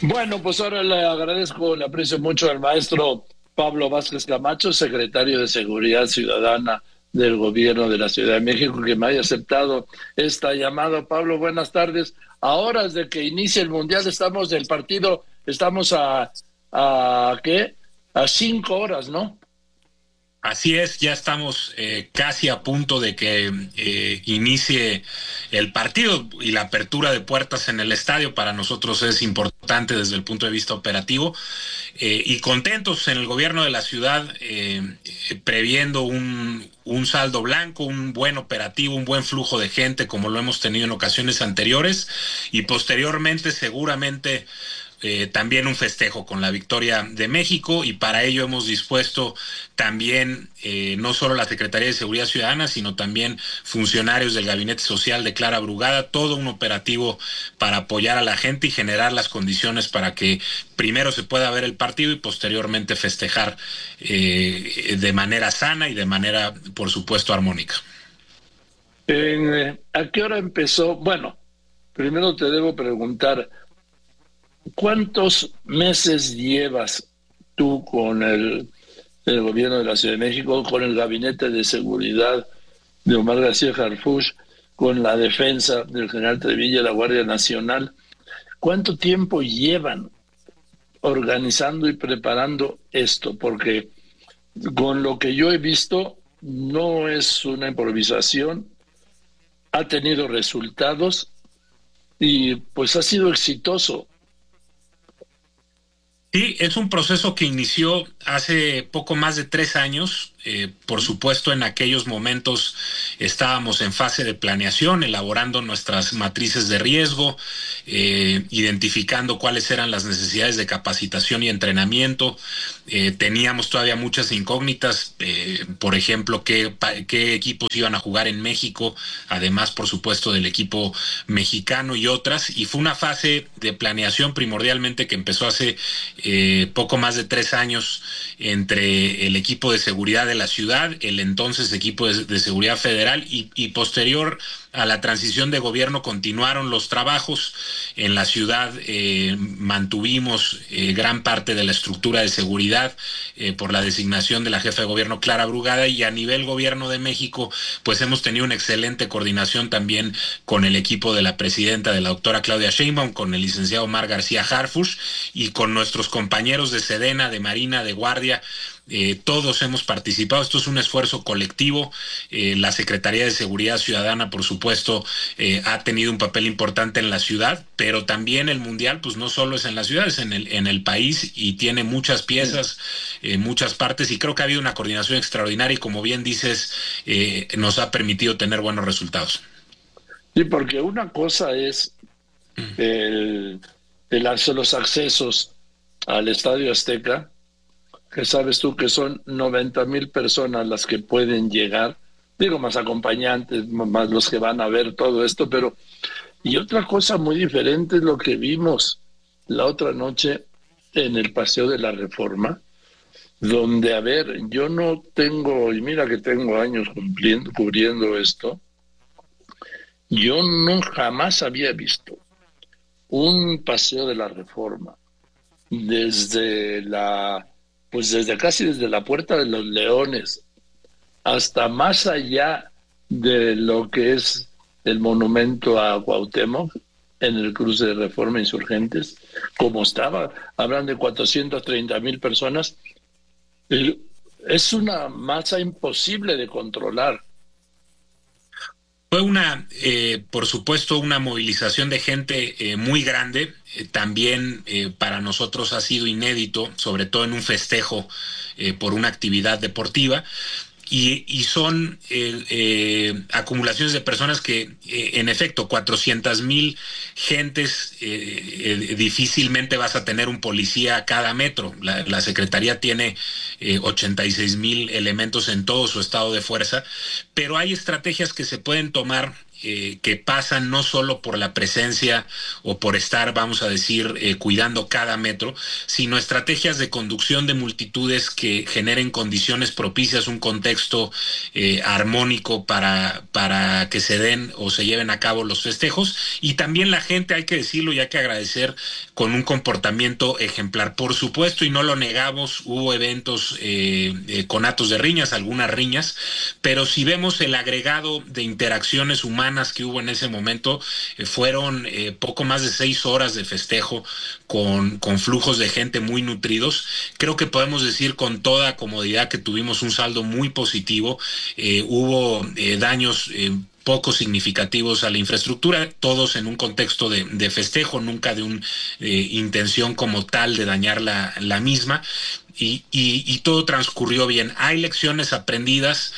Bueno, pues ahora le agradezco, le aprecio mucho al maestro Pablo Vázquez Camacho, secretario de Seguridad Ciudadana del Gobierno de la Ciudad de México, que me haya aceptado esta llamada. Pablo, buenas tardes. A horas de que inicie el Mundial, estamos del partido, estamos a ¿qué? A 5 horas, ¿no? Así es, ya estamos casi a punto de que inicie el partido y la apertura de puertas en el estadio. Para nosotros es importante desde el punto de vista operativo y contentos en el gobierno de la ciudad, previendo un saldo blanco, un buen operativo, un buen flujo de gente como lo hemos tenido en ocasiones anteriores y posteriormente seguramente también un festejo con la victoria de México, y para ello hemos dispuesto también no solo la Secretaría de Seguridad Ciudadana, sino también funcionarios del Gabinete Social de Clara Brugada, todo un operativo para apoyar a la gente y generar las condiciones para que primero se pueda ver el partido y posteriormente festejar de manera sana y de manera, por supuesto, armónica. ¿A qué hora empezó? Bueno, primero te debo preguntar, ¿cuántos meses llevas tú con el gobierno de la Ciudad de México, con el gabinete de seguridad de Omar García Harfuch, con la defensa del general Trevilla, la Guardia Nacional? ¿Cuánto tiempo llevan organizando y preparando esto? Porque con lo que yo he visto, no es una improvisación, ha tenido resultados y pues ha sido exitoso. Sí, es un proceso que inició hace poco más de 3 años. Por supuesto, en aquellos momentos estábamos en fase de planeación, elaborando nuestras matrices de riesgo, identificando cuáles eran las necesidades de capacitación y entrenamiento. Teníamos todavía muchas incógnitas, por ejemplo, qué equipos iban a jugar en México, además, por supuesto, del equipo mexicano y otras. Y fue una fase de planeación primordialmente que empezó hace poco más de 3 años entre el equipo de seguridad de la ciudad, el entonces equipo de seguridad federal y posterior a la transición de gobierno continuaron los trabajos. En la ciudad mantuvimos gran parte de la estructura de seguridad por la designación de la jefa de gobierno Clara Brugada, y a nivel gobierno de México pues hemos tenido una excelente coordinación también con el equipo de la presidenta, de la doctora Claudia Sheinbaum, con el licenciado Omar García Harfuch y con nuestros compañeros de Sedena, de Marina, de Guardia. Todos hemos participado, esto es un esfuerzo colectivo. La Secretaría de Seguridad Ciudadana, por supuesto, ha tenido un papel importante en la ciudad, pero también el Mundial, pues no solo es en la ciudad, es en el país, y tiene muchas Sí, piezas, muchas partes, y creo que ha habido una coordinación extraordinaria y, como bien dices, nos ha permitido tener buenos resultados. porque una cosa es el, los accesos al Estadio Azteca, que sabes tú que son 90,000 personas las que pueden llegar, digo, más acompañantes, más los que van a ver todo esto, pero y otra cosa muy diferente es lo que vimos la otra noche en el Paseo de la Reforma, donde, a ver, yo no tengo, y mira que tengo años cumpliendo, cubriendo esto, yo no jamás había visto un Paseo de la Reforma desde pues desde casi desde la Puerta de los Leones hasta más allá de lo que es el monumento a Cuauhtémoc en el cruce de Reforma Insurgentes, como estaba, hablan de 430,000 personas, es una masa imposible de controlar. Fue por supuesto, una movilización de gente muy grande. También para nosotros ha sido inédito, sobre todo en un festejo por una actividad deportiva. Y son acumulaciones de personas que, en efecto, 400,000 gentes, difícilmente vas a tener un policía a cada metro. La Secretaría tiene 86,000 elementos en todo su estado de fuerza, pero hay estrategias que se pueden tomar que pasan no solo por la presencia o por estar, vamos a decir, cuidando cada metro, sino estrategias de conducción de multitudes que generen condiciones propicias, un contexto armónico para que se den o se lleven a cabo los festejos. Y también la gente, hay que decirlo y hay que agradecer, con un comportamiento ejemplar. Por supuesto, y no lo negamos, hubo eventos con actos de riñas, algunas riñas, pero si vemos el agregado de interacciones humanas que hubo en ese momento, fueron poco más de 6 horas de festejo con flujos de gente muy nutridos. Creo que podemos decir con toda comodidad que tuvimos un saldo muy positivo. Hubo daños poco significativos a la infraestructura, todos en un contexto de festejo, nunca de una intención como tal de dañar la misma. Y todo transcurrió bien. Hay lecciones aprendidas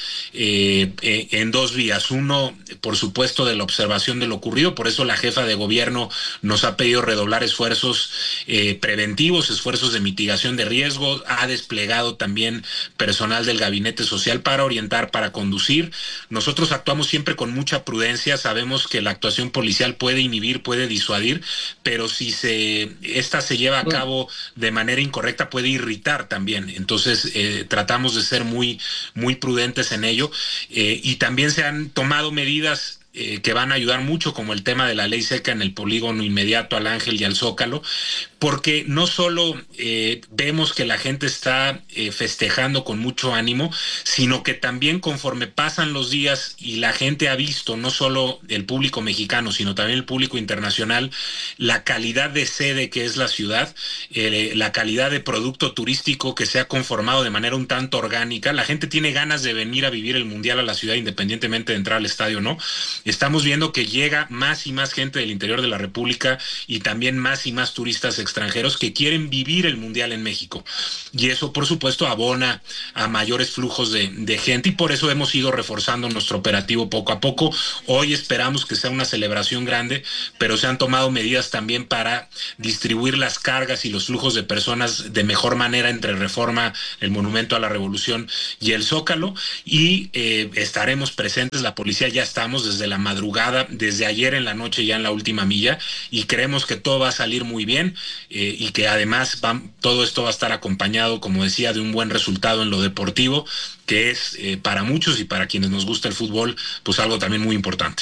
en dos vías. Uno, por supuesto, de la observación de lo ocurrido. Por eso la jefa de gobierno nos ha pedido redoblar esfuerzos preventivos, esfuerzos de mitigación de riesgos. Ha desplegado también personal del Gabinete Social para orientar, para conducir. Nosotros actuamos siempre con mucha prudencia. Sabemos que la actuación policial puede inhibir, puede disuadir, pero si esta se lleva a cabo de manera incorrecta, puede irritar también. Entonces tratamos de ser muy, muy prudentes en ello, y también se han tomado medidas que van a ayudar mucho, como el tema de la ley seca en el polígono inmediato al Ángel y al Zócalo, porque no solo vemos que la gente está festejando con mucho ánimo, sino que también conforme pasan los días y la gente ha visto, no solo el público mexicano, sino también el público internacional, la calidad de sede que es la ciudad, la calidad de producto turístico que se ha conformado de manera un tanto orgánica. La gente tiene ganas de venir a vivir el Mundial a la ciudad, independientemente de entrar al estadio o no. Estamos viendo que llega más y más gente del interior de la República y también más y más turistas extranjeros que quieren vivir el Mundial en México. Y eso, por supuesto, abona a mayores flujos de gente, y por eso hemos ido reforzando nuestro operativo poco a poco. Hoy esperamos que sea una celebración grande, pero se han tomado medidas también para distribuir las cargas y los flujos de personas de mejor manera entre Reforma, el Monumento a la Revolución y el Zócalo, y estaremos presentes. La policía ya estamos desde la madrugada, desde ayer en la noche ya en la última milla, y creemos que todo va a salir muy bien, y que además todo esto va a estar acompañado, como decía, de un buen resultado en lo deportivo, que es para muchos y para quienes nos gusta el fútbol, pues algo también muy importante.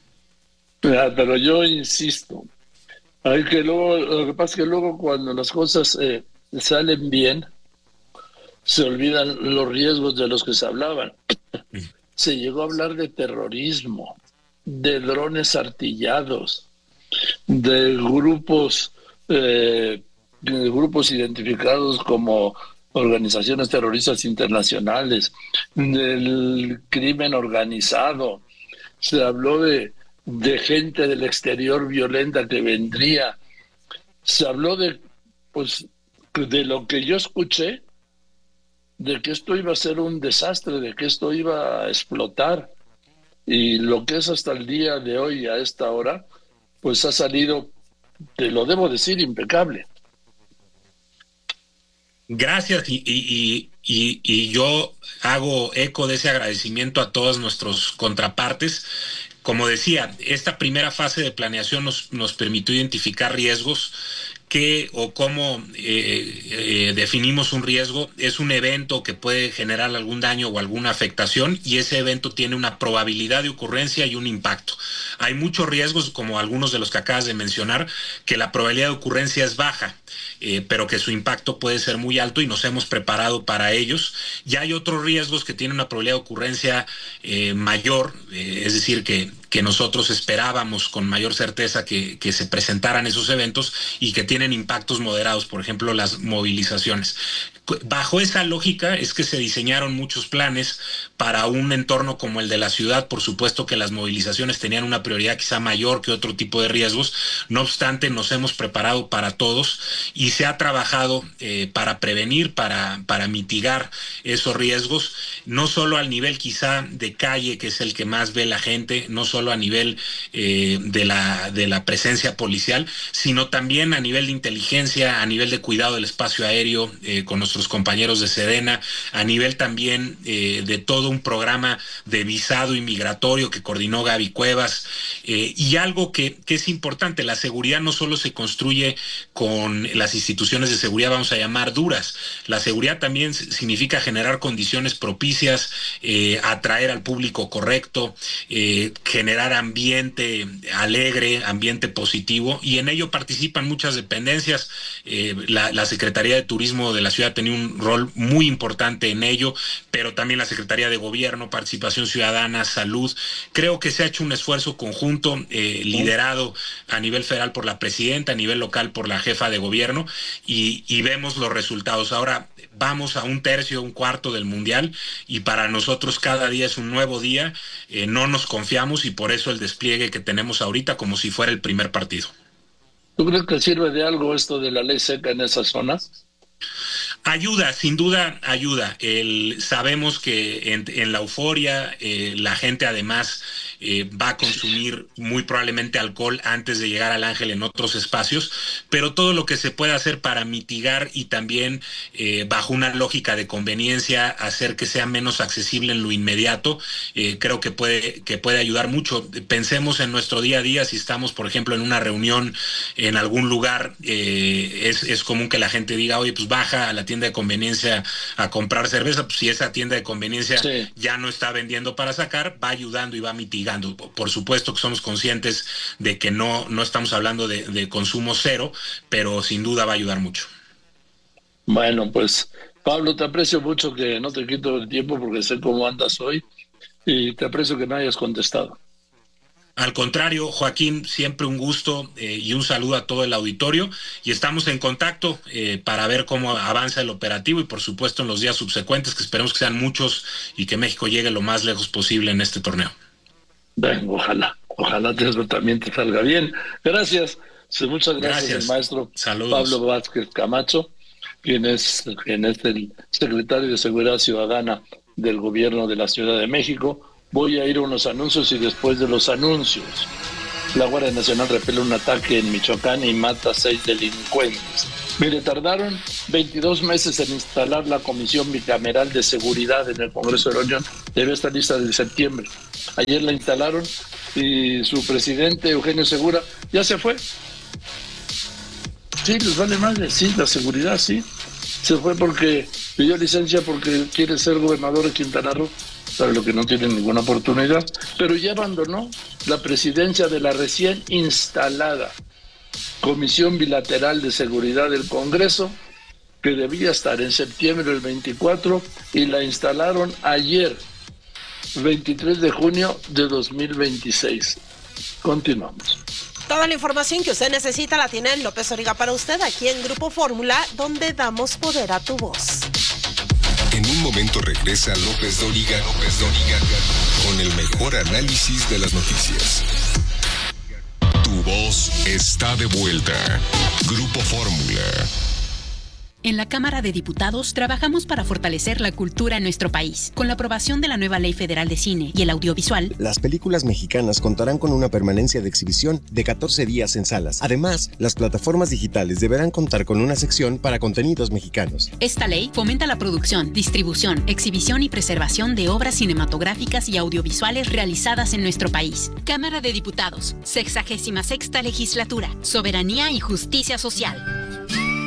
Pero yo insisto, lo que pasa es que luego cuando las cosas salen bien, se olvidan los riesgos de los que se hablaban. Se llegó a hablar de terrorismo, de drones artillados, de grupos identificados como organizaciones terroristas internacionales, del crimen organizado. Se habló de gente del exterior violenta que vendría. Se habló pues, de lo que yo escuché, de que esto iba a ser un desastre, de que esto iba a explotar. Y lo que es hasta el día de hoy, a esta hora, pues ha salido, te lo debo decir, impecable. Gracias, y yo hago eco de ese agradecimiento a todos nuestros contrapartes. Como decía, esta primera fase de planeación nos permitió identificar riesgos. ¿Qué o cómo definimos un riesgo? Es un evento que puede generar algún daño o alguna afectación, y ese evento tiene una probabilidad de ocurrencia y un impacto. Hay muchos riesgos, como algunos de los que acabas de mencionar, que la probabilidad de ocurrencia es baja, pero que su impacto puede ser muy alto, y nos hemos preparado para ellos. Y hay otros riesgos que tienen una probabilidad de ocurrencia mayor, es decir, que nosotros esperábamos con mayor certeza que se presentaran esos eventos, y que tienen impactos moderados, por ejemplo, las movilizaciones. Bajo esa lógica es que se diseñaron muchos planes para un entorno como el de la ciudad. Por supuesto que las movilizaciones tenían una prioridad quizá mayor que otro tipo de riesgos. No obstante, nos hemos preparado para todos, y se ha trabajado para prevenir, para mitigar esos riesgos, no solo al nivel quizá de calle, que es el que más ve la gente, no solo solo a nivel de la presencia policial, sino también a nivel de inteligencia, a nivel de cuidado del espacio aéreo con nuestros compañeros de Sedena, a nivel también de todo un programa de visado inmigratorio que coordinó Gaby Cuevas, y algo que es importante: la seguridad no solo se construye con las instituciones de seguridad, vamos a llamar duras. La seguridad también significa generar condiciones propicias, atraer al público correcto, generar ambiente alegre, ambiente positivo, y en ello participan muchas dependencias. La Secretaría de Turismo de la ciudad tenía un rol muy importante en ello, pero también la Secretaría de Gobierno, Participación Ciudadana, Salud. Creo que se ha hecho un esfuerzo conjunto, liderado a nivel federal por la presidenta, a nivel local por la jefa de gobierno, y vemos los resultados. Ahora vamos a un tercio, un cuarto del Mundial, y para nosotros cada día es un nuevo día. No nos confiamos, y por eso el despliegue que tenemos ahorita como si fuera el primer partido. ¿Tú crees que sirve de algo esto de la ley seca en esas zonas? Ayuda, sin duda ayuda. Sabemos que en la euforia la gente además va a consumir muy probablemente alcohol antes de llegar al Ángel en otros espacios, pero todo lo que se pueda hacer para mitigar y también bajo una lógica de conveniencia hacer que sea menos accesible en lo inmediato, creo que puede ayudar mucho. Pensemos en nuestro día a día. Si estamos, por ejemplo, en una reunión en algún lugar, es común que la gente diga: oye, pues baja a la tienda de conveniencia a comprar cerveza. Pues si esa tienda de conveniencia ya no está vendiendo para sacar, va ayudando y va mitigando. Por supuesto que somos conscientes de que no estamos hablando de consumo cero, pero sin duda va a ayudar mucho. Bueno, pues Pablo, te aprecio mucho, que no te quito el tiempo porque sé cómo andas hoy, y te aprecio que me hayas contestado. Al contrario, Joaquín, siempre un gusto, y un saludo a todo el auditorio, y estamos en contacto para ver cómo avanza el operativo, y por supuesto en los días subsecuentes, que esperemos que sean muchos y que México llegue lo más lejos posible en este torneo. Bueno, ojalá eso también te salga bien. Gracias, sí, muchas gracias. El maestro Saludos. Pablo Vázquez Camacho, quien es el secretario de Seguridad Ciudadana del Gobierno de la Ciudad de México. Voy a ir a unos anuncios, y después de los anuncios, la Guardia Nacional repele un ataque en Michoacán y mata a 6 delincuentes. Mire, tardaron 22 meses en instalar la Comisión Bicameral de Seguridad en el Congreso de la Unión. Debe estar lista desde septiembre. Ayer la instalaron y su presidente, Eugenio Segura, ya se fue. Sí, les vale madre, sí, la seguridad, sí. Se fue porque pidió licencia porque quiere ser gobernador de Quintana Roo, para lo que no tiene ninguna oportunidad, pero ya abandonó la presidencia de la recién instalada Comisión Bilateral de Seguridad del Congreso, que debía estar en septiembre del 24, y la instalaron ayer, 23 de junio de 2026. Continuamos. Toda la información que usted necesita la tiene López Dóriga para usted aquí en Grupo Fórmula, donde damos poder a tu voz. En un momento regresa López Dóriga con el mejor análisis de las noticias. Tu voz está de vuelta. Grupo Fórmula. En la Cámara de Diputados trabajamos para fortalecer la cultura en nuestro país. Con la aprobación de la nueva Ley Federal de Cine y el Audiovisual, las películas mexicanas contarán con una permanencia de exhibición de 14 días en salas. Además, las plataformas digitales deberán contar con una sección para contenidos mexicanos. Esta ley fomenta la producción, distribución, exhibición y preservación de obras cinematográficas y audiovisuales realizadas en nuestro país. Cámara de Diputados, 66ª Legislatura, Soberanía y Justicia Social.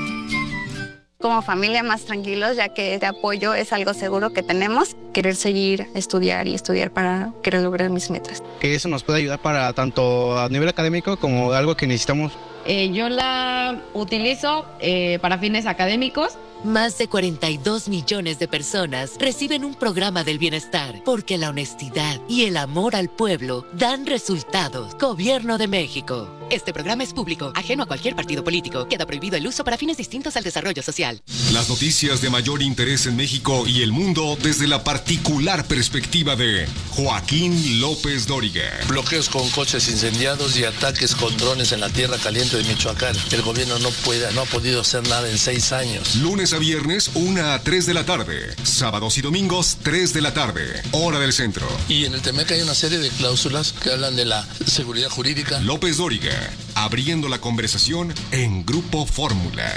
Como familia más tranquilos, ya que este apoyo es algo seguro que tenemos. Querer seguir, estudiar para querer lograr mis metas. Que eso nos puede ayudar para tanto a nivel académico como algo que necesitamos. Yo la utilizo para fines académicos. Más de 42 millones de personas reciben un programa del bienestar porque la honestidad y el amor al pueblo dan resultados. Gobierno de México. Este programa es público, ajeno a cualquier partido político. Queda prohibido el uso para fines distintos al desarrollo social. Las noticias de mayor interés en México y el mundo desde la particular perspectiva de Joaquín López Dóriga. Bloqueos con coches incendiados y ataques con drones en la tierra caliente de Michoacán. El gobierno no ha podido hacer nada en 6 años. Lunes lunes a viernes, 1 a 3 de la tarde. Sábados y domingos, 3 de la tarde. Hora del centro. Y en el TEMEC hay una serie de cláusulas que hablan de la seguridad jurídica. López Dóriga, abriendo la conversación en Grupo Fórmula.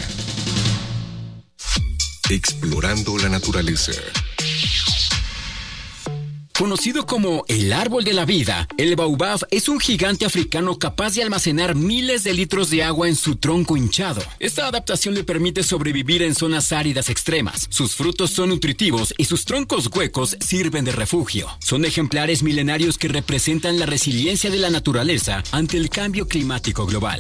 Explorando la naturaleza. Conocido como el árbol de la vida, el baobab es un gigante africano capaz de almacenar miles de litros de agua en su tronco hinchado. Esta adaptación le permite sobrevivir en zonas áridas extremas. Sus frutos son nutritivos y sus troncos huecos sirven de refugio. Son ejemplares milenarios que representan la resiliencia de la naturaleza ante el cambio climático global.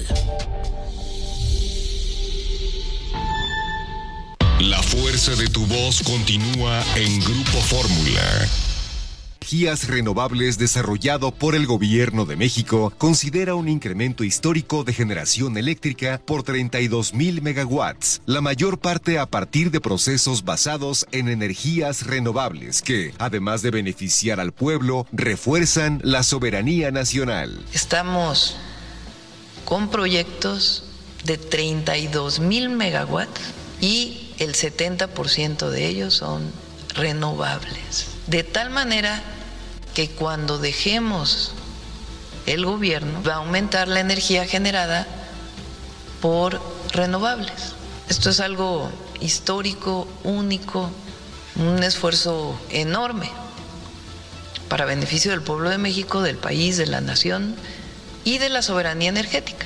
La fuerza de tu voz continúa en Grupo Fórmula. Energías renovables desarrollado por el Gobierno de México considera un incremento histórico de generación eléctrica por 32,000 megawatts, la mayor parte a partir de procesos basados en energías renovables que, además de beneficiar al pueblo, refuerzan la soberanía nacional. Estamos con proyectos de 32,000 megawatts y el 70% de ellos son renovables. De tal manera que cuando dejemos el gobierno va a aumentar la energía generada por renovables. Esto es algo histórico, único, un esfuerzo enorme para beneficio del pueblo de México, del país, de la nación y de la soberanía energética.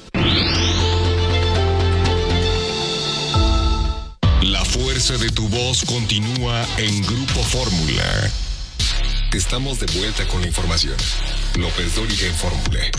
La fuerza de tu voz continúa en Grupo Fórmula. Estamos de vuelta con la información. López Dóriga en Fórmula.